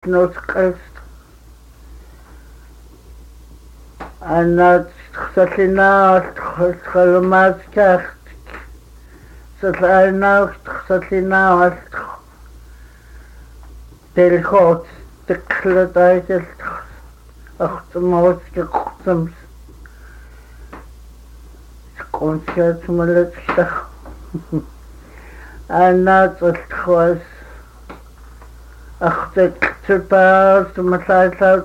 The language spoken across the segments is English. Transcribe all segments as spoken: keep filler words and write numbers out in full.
нусқалст аннат саллинаалт халмааскаарт саллинаалт саллинаалт телхот теклатайселт ахтмоскеқсамс кончатмалатсах аннат алхвас ахтек цупаас малайлаат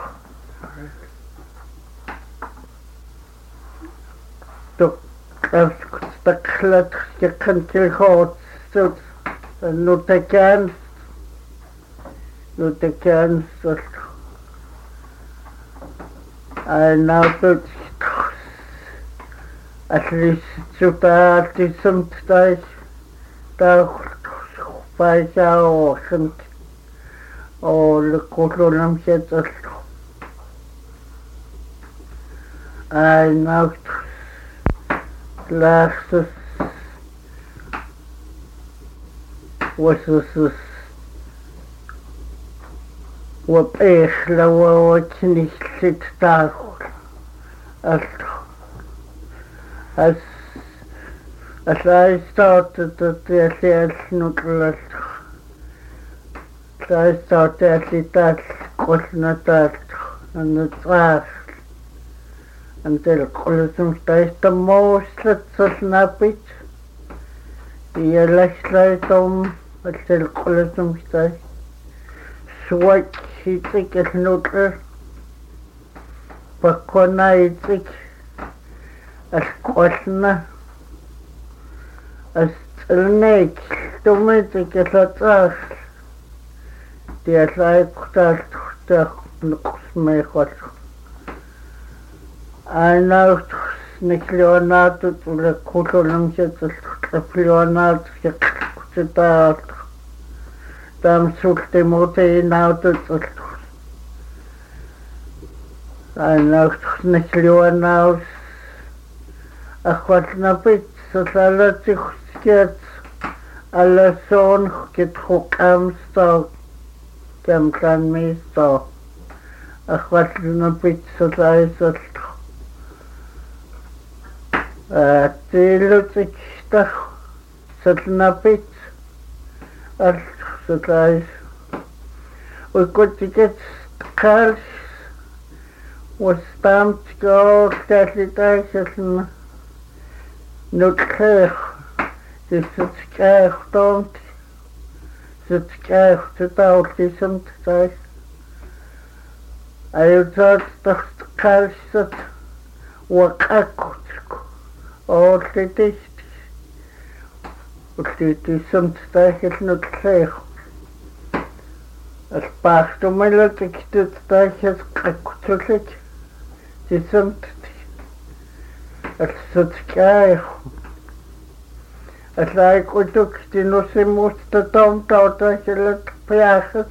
ток таклат теклатхот сут нутакан нутакан сот аннат атлис цупаатисам тай таа пайсао хэнт ол колонам сетал аннат лахс وسوس وبإخلا ووتني ستاخل ألتخ أس أسلاي ستارت تتيالي أسنوكل ألتخ أسلاي ستارت أسلي تاتل قلنا تاتل أنتراخ أنت القل سمستايش تموسلت سلنابيت يلاشلايتم أنت القل سمستايش سواك هيتك النوكل بقونا هيتك أسقوشنا أستلنيك توميتك الأطاخ دي أسلاي قتال تختاق نقص ما يخوش أنا نكليونات ولا كوتو نمشت الفليونات كتات دام سوكتي موتي ناوتت أنا نكليونات أخواتنا بيت سلالتي خسكت على سون كتخو كامستا كم كان ميستا أخواتنا بيت سلالتي تيلوتك تخ سلنا بيت سلالتي وكنت كت قالش وستامت كو كتاتلي تايشلنا نوتخيخ تستكايخ طومت ستكايخ تتاولتي سمت تايش أيوزات تختقالش ست وقاكوتك أولتي تيشتي ولتي سمت تايش نوتخيخ الباختو ميلتك تتايش قاكوتلك تسمت الستكايخ أتلاقي قلتك تنوسي مستطوم توتاكلت بياخد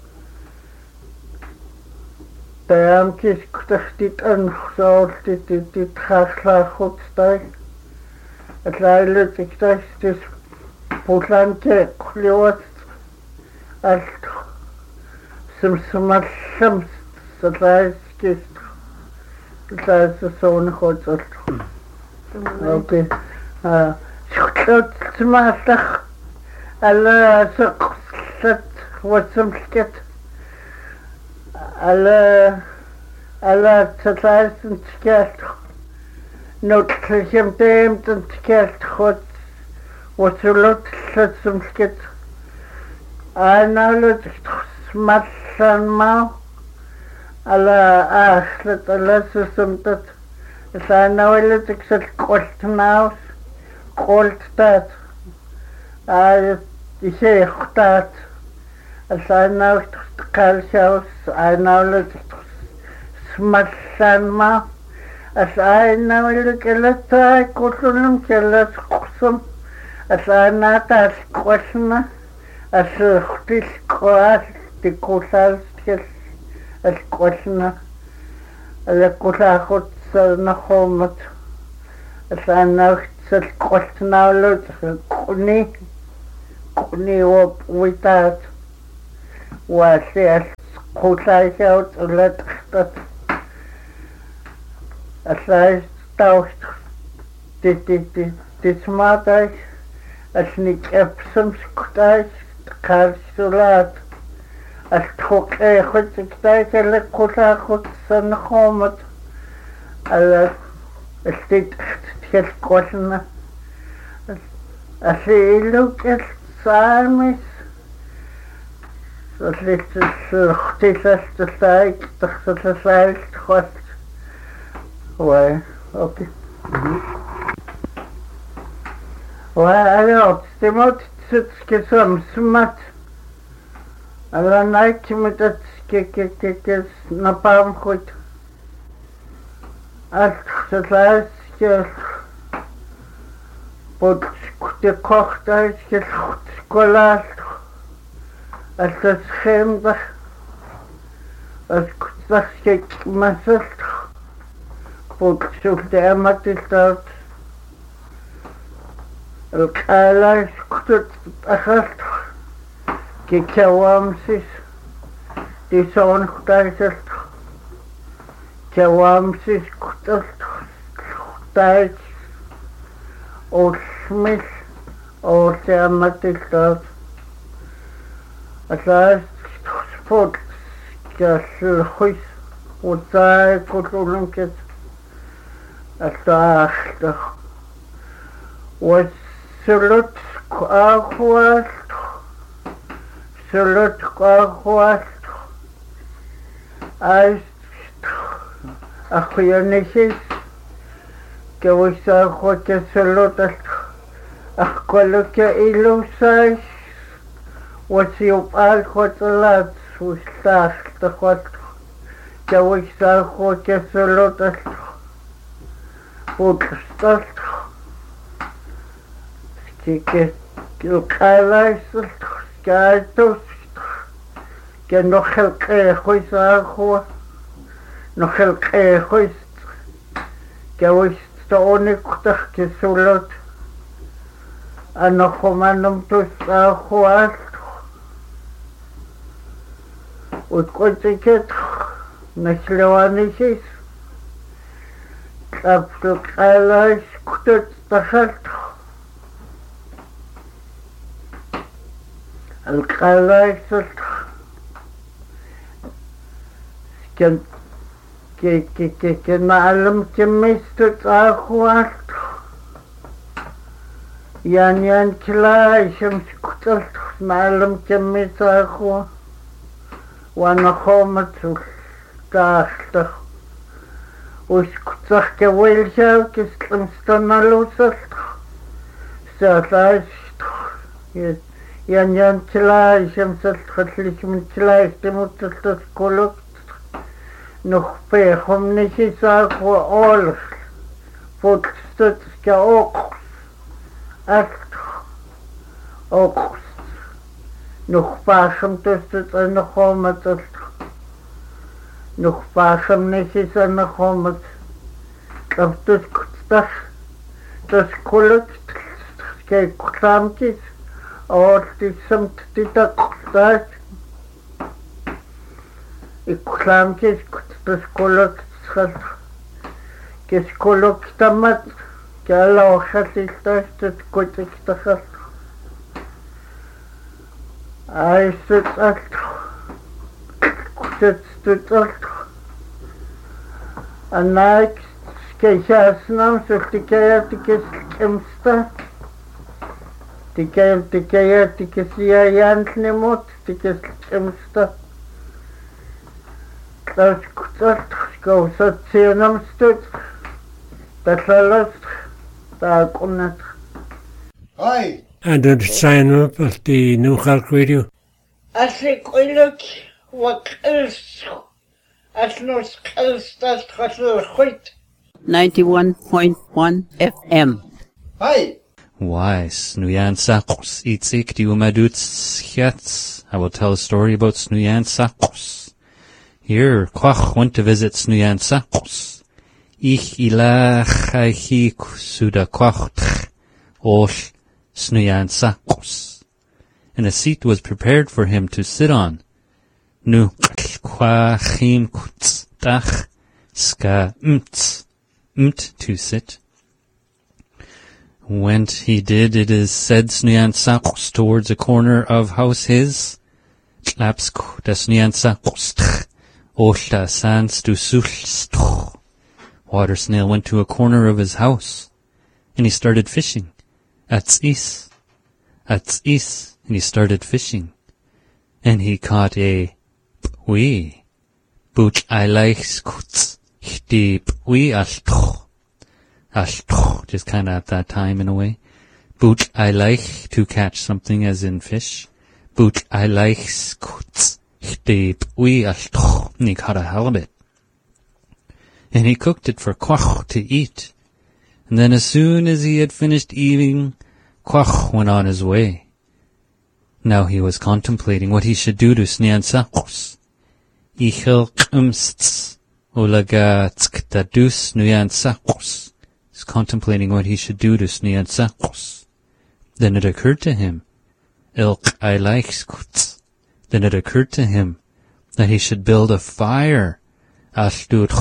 تيام كيس كتختيت أنخصول تتخاخلا خودستاي أتلاقي لتك تاشتس بوشان كيك خليوات ألت سمسمات شمس أتلاقي كيس أتلاقي سسون خود ألت أوكي آه شكلت سمعتك على سقسلت وسمسكت على على تتعيس انتكالت نوتكلشم تيمت انتكالت خود وسلوت سلت سمسكت أنا لتك سمعتلان ماو على آخلت على سسمتت أنا ولتك سلقلت ماوس قلت تات آية شيخ تات أنا وتقال شاوس أنا ولد سمسان ما أنا ولد كلتا كلهم كلت قسم أنا تاس قسمة أسختي سكواس تكوسال تكس القسمة الكوسا خد سنخومت أنا سلقتنا ولد كوني كوني وبويتات واسيس qulaisiaut ulatqtat asais taust titi tismatais asnik epsum skutais qarsulat astxoqe khutsiktais le qulaqut sanqomat ala estit thelqolna asiluk salmis Slichtilstelsteig, Slichtilstelsteig, ouais, ok. Ouais, alors, c'est moi qui suis smart. Alors, Nike qui me dit que que que n'a pas un coup. Alors, c'est là que pour que kocht que scolar. Als het schemde, als ik zag ik mezelf, voor ik zocht de amateur, ik alles goed achter, ik kwam zich, die zo'n thuis, kwam zich goed thuis, of mis, of de amateur. Asas sport kashuis utai kutulunket asas was sulut kwakwat sulut kwakwat as akhyanesis kawisa khote sulut akhkoloke ilusai What's your pal hot lads who start the hot Jawisa hot solota Put start Skike Kilkalais Skatos Get no help a hoist no help a hoist Jawis the only kutak solot and no commandum to Sahuat. Утқотикет наслеванисис каптукалас кутот тахат алкалас кен ке ке ке ке маалум кемистут ахуат ян ян клай шем кутот маалум кемистут ахуат Wanna home to start. Uskutach ke wilsel ke slimstona lusel. Salas yan yan tla shem sel khatlich min tla istimut tas kolok. Noch pe khom nishi sa ko all. Fot stot ke ok. Ast ok. Nog paasem tussen en nog homet. Nog paasem netjes en nog homet. Dat is dat dat is kolot. Kijk, klamtjes. Oh, die somt die dat dat. Ik klamtjes dat is kolot. Kijk, kolot tamat. Kijk, laag het is dat dat goed is dat. I sit at sit sit at and I skejasnam so tikaya tikes kemsta tikaya tikaya tikes ya yantnemot tikes kemsta das kutsat go satsenam stut tatlalas ta kunat Hi. And did sign up at the New Halk Radio? As ik oorlijk wat is, as nos is dat gaat goed. ninety-one point one F M. Hi. Why, Snuyan Sakos, Itzik Diumaduts Chats. I will tell a story about Snuyan Sakos. Here, Kwach went to visit Snuyan Sakos. Ich ilach aichi suda Kwach osh Snuyan Sakos, and a seat was prepared for him to sit on. Nu Quachim kutzdach ska mt, mt to sit. Went he did, it is said, Snuyansakos towards a corner of house his. Tlapsk da Snuyansakos tch, Oshta sans du sulstch. Water snail went to a corner of his house, and he started fishing. Ats is, ats is, and he started fishing. And he caught a p'wi, but I like skuts, the p'wi ashtoch. Ashtoch, just kinda at that time in a way. But I like to catch something as in fish. But I like skuts, the p'wi ashtoch. And he caught a halibut. And he cooked it for Quach to eat. And then as soon as he had finished eating, Quach went on his way. Now he was contemplating what he should do to Snuyansakos. Ichel q'umsts ulaga tzktadus Snuyansakos. He's contemplating what he should do to Snuyansakos. Then it occurred to him, Ilk Aileichskuts. Then it occurred to him that he should build a fire on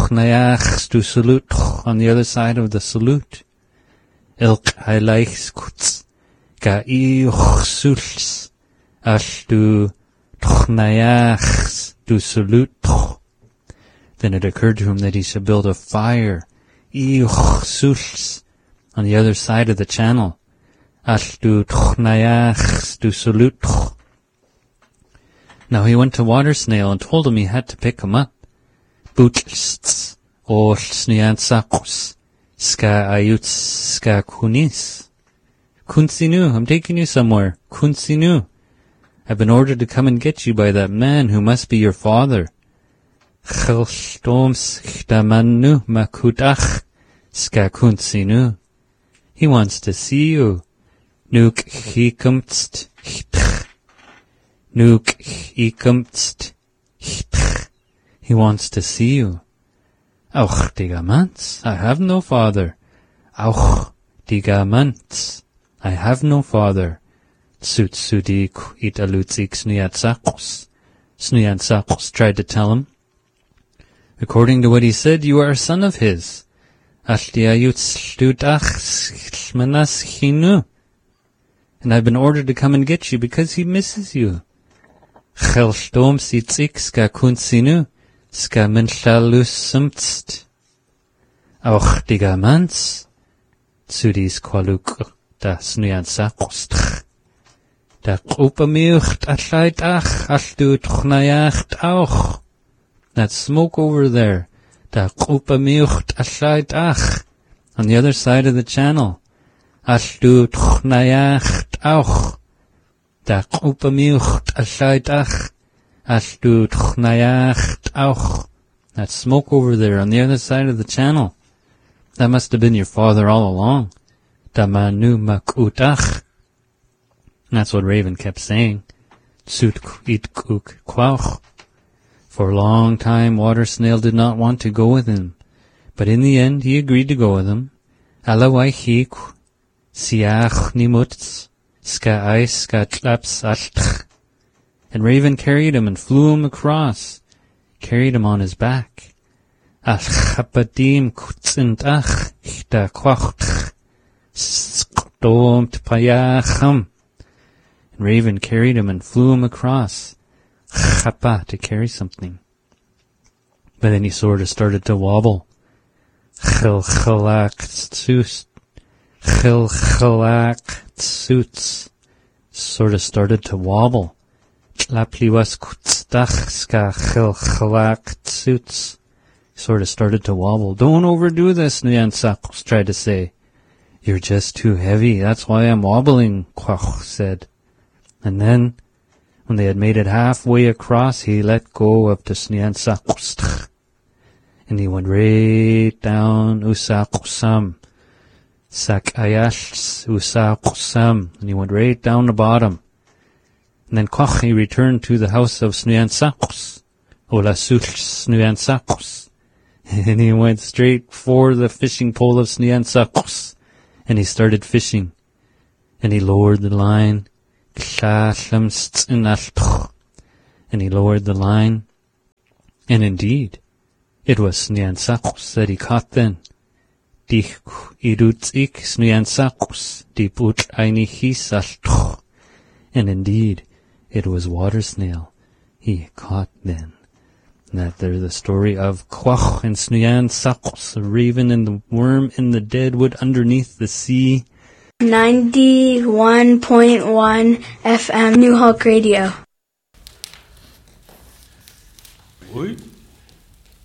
the other side of the salute. Ilk Aileichskuts. Ga iuchsuls. Ashtu tchnayachs du salute. Then it occurred to him that he should build a fire iuchsuls on the other side of the channel. Ashtu tchnayachs du salute. Now he went to Water Snail and told him he had to pick him up. Butlsts or Snuyansakos ska ayuts ska kunis. Kunsinu, I'm taking you somewhere. Kunsinu. I've been ordered to come and get you by that man who must be your father. Chelstoms chtamanu makudach ska kunsinu. He wants to see you. Nuk hikumtst chtch. Nuk hikumtst chtch. He wants to see you. Auch digamants, I have no father. Auch digamants, I have no father. Tsutsudik italutsik Snuyansakos. Snuyansakos tried to tell him. According to what he said, you are a son of his. And I've been ordered to come and get you because he misses you. Chelstom sitzik ska kunsinu, ska menschalus sumtst. Auch digamans, tsudis qualuk da Snuyansakos. Da upamiucht atlaitach, ashtu tchnayacht auch. That smoke over there. Da upamiucht atlaitach. On the other side of the channel. Ashtu tchnayacht auch. Da upamiucht atlaitach. Ashtu tchnayacht auch. That smoke over there on the other side of the channel. That must have been your father all along. Da manu makutach. That's what Raven kept saying. Tsut it kuk kwauch. For a long time, Water Snail did not want to go with him, but in the end he agreed to go with him. Alawaihik, siach nimuts, ska ice ska tlaps altch. And Raven carried him and flew him across, carried him on his back. Alchapadim kutzintach, chta kwach, skdom tpayacham. And Raven carried him and flew him across, chapa, to carry something. But then he sort of started to wobble. Chilchalak tsuts, chilchalak tsuts, sort of started to wobble. Tlapliwas kutzdach ska chilchalak tsuts, sort of started to wobble. Don't overdo this, Snuyansakos tried to say. You're just too heavy, that's why I'm wobbling, Quach said. And then, when they had made it halfway across, he let go of the Snuyansakos. And he went right down Usakosam. Sakayash Usakosam. And he went right down the bottom. And then Quach, he returned to the house of Snuyansakos. Olasul Snuyansakos. And he went straight for the fishing pole of Snuyansakos. And he started fishing. And he lowered the line. And he lowered the line. And indeed, it was Snuyansakus that he caught then. Dich idutzik Snuyansakus, dipuch einihis altuch. And indeed, it was water snail he caught then. And that there's the story of Quach and Snuyansakus, the raven and the worm in the dead wood underneath the sea. ninety-one point one F M New Hulk Radio. What?